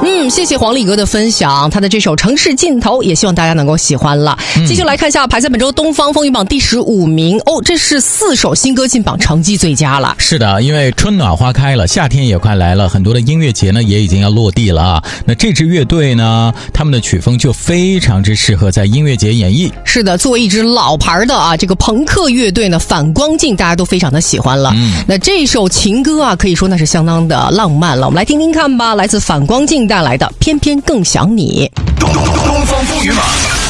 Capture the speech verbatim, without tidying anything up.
嗯，谢谢黄礼哥的分享，他的这首《城市尽头》也希望大家能够喜欢了。嗯、继续来看一下排在本周东方风云榜第十五名哦，这是四首新歌进榜，成绩最佳了。 是的，因为春暖花开了，夏天也快来了，很多的音乐节呢也已经要落地了啊。那这支乐队呢，他们的曲风就非常之适合在音乐节演绎。 是的，作为一支老牌的啊这个朋克乐队呢，反光镜大家都非常的喜欢了。嗯，那这首情歌啊，可以说那是相当的浪漫了。我们来听听看吧，来自反光镜带来的《偏偏更想你》。 东东东方风云榜